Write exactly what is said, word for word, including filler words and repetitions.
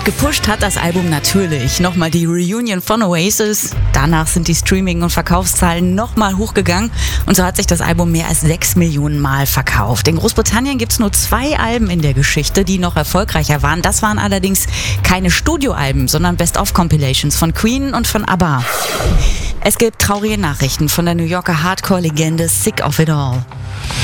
Gepusht hat das Album natürlich nochmal die Reunion von Oasis. Danach sind die Streaming- und Verkaufszahlen nochmal hochgegangen und so hat sich das Album mehr als sechs Millionen Mal verkauft. In Großbritannien gibt es nur zwei Alben in der Geschichte, die noch erfolgreicher waren. Das waren allerdings keine Studioalben, sondern Best-of-Compilations von Queen und von ABBA. Es gibt traurige Nachrichten von der New Yorker Hardcore-Legende Sick of It All.